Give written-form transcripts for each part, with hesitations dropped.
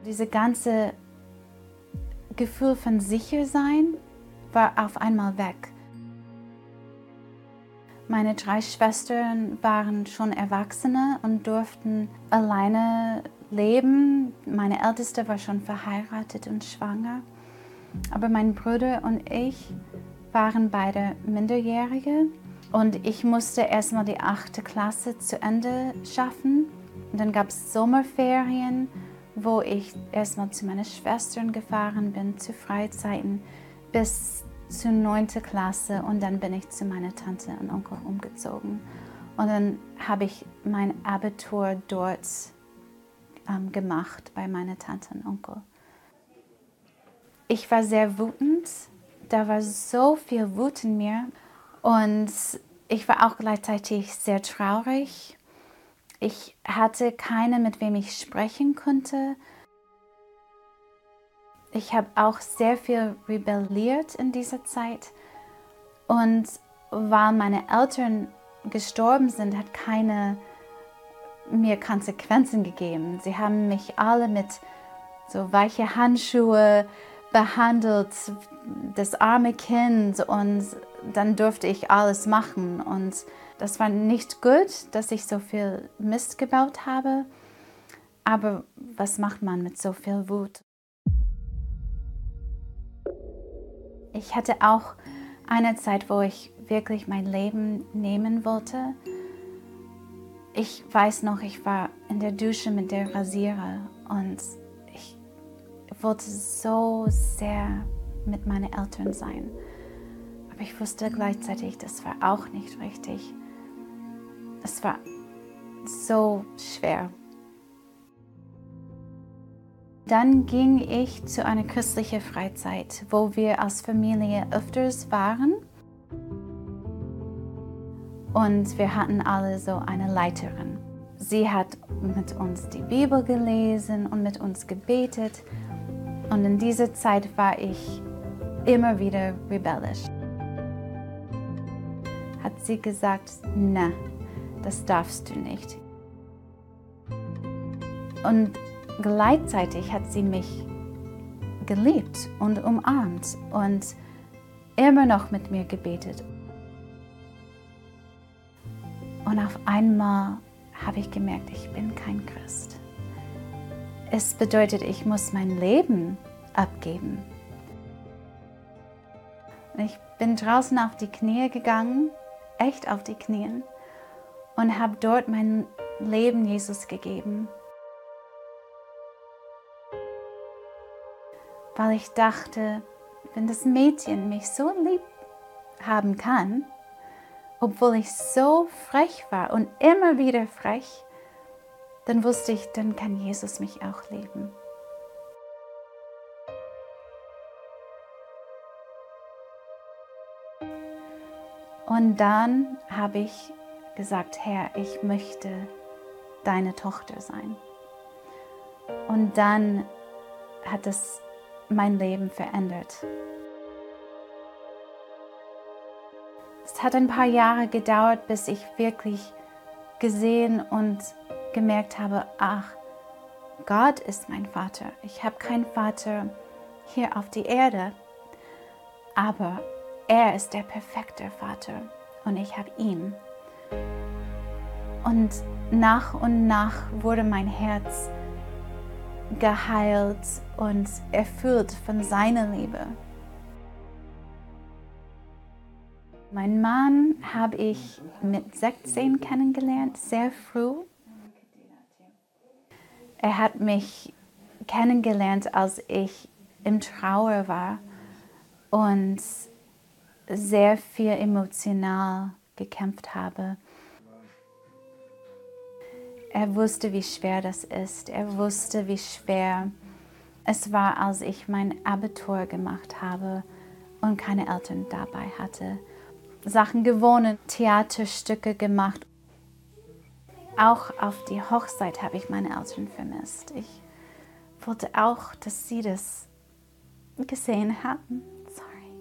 Diese ganze Gefühl von Sichersein war auf einmal weg. Meine 3 Schwestern waren schon Erwachsene und durften alleine leben. Meine Älteste war schon verheiratet und schwanger. Aber mein Bruder und ich waren beide Minderjährige und ich musste erstmal die 8. Klasse zu Ende schaffen. Und dann gab es Sommerferien, wo ich erstmal zu meinen Schwestern gefahren bin, zu Freizeiten, bis zur 9. Klasse und dann bin ich zu meiner Tante und Onkel umgezogen. Und dann habe ich mein Abitur dort gemacht bei meiner Tante und Onkel. Ich war sehr wütend, da war so viel Wut in mir und ich war auch gleichzeitig sehr traurig. Ich hatte keinen, mit wem ich sprechen konnte. Ich habe auch sehr viel rebelliert in dieser Zeit und weil meine Eltern gestorben sind, hat keiner mir Konsequenzen gegeben. Sie haben mich alle mit so weiche Handschuhe behandelt, das arme Kind, und dann durfte ich alles machen und das war nicht gut, dass ich so viel Mist gebaut habe, aber was macht man mit so viel Wut? Ich hatte auch eine Zeit, wo ich wirklich mein Leben nehmen wollte. Ich weiß noch, ich war in der Dusche mit der Rasierer und ich wollte so sehr mit meinen Eltern sein. Aber ich wusste gleichzeitig, das war auch nicht richtig. Es war so schwer. Dann ging ich zu einer christlichen Freizeit, wo wir als Familie öfters waren. Und wir hatten alle so eine Leiterin. Sie hat mit uns die Bibel gelesen und mit uns gebetet. Und in dieser Zeit war ich immer wieder rebellisch. Hat sie gesagt, na, das darfst du nicht. Und gleichzeitig hat sie mich geliebt und umarmt und immer noch mit mir gebetet. Und auf einmal habe ich gemerkt, ich bin kein Christ. Es bedeutet, ich muss mein Leben abgeben. Und ich bin draußen auf die Knie gegangen, echt auf die Knie, und habe dort mein Leben Jesus gegeben. Weil ich dachte, wenn das Mädchen mich so lieb haben kann, obwohl ich so frech war und immer wieder frech, dann wusste ich, dann kann Jesus mich auch lieben. Und dann habe ich gesagt, Herr, ich möchte deine Tochter sein. Und dann hat es mein Leben verändert. Es hat ein paar Jahre gedauert, bis ich wirklich gesehen und gemerkt habe, ach, Gott ist mein Vater. Ich habe keinen Vater hier auf der Erde, aber er ist der perfekte Vater und ich habe ihn. Und nach wurde mein Herz geheilt und erfüllt von seiner Liebe. Meinen Mann habe ich mit 16 kennengelernt, sehr früh. Er hat mich kennengelernt, als ich im Trauer war und sehr viel emotional gekämpft habe. Er wusste, wie schwer das ist. Er wusste, wie schwer es war, als ich mein Abitur gemacht habe und keine Eltern dabei hatte. Sachen gewonnen, Theaterstücke gemacht. Auch auf die Hochzeit habe ich meine Eltern vermisst. Ich wollte auch, dass sie das gesehen haben. Sorry.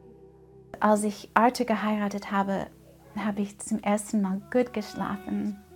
Als ich Arthur geheiratet habe, habe ich zum ersten Mal gut geschlafen.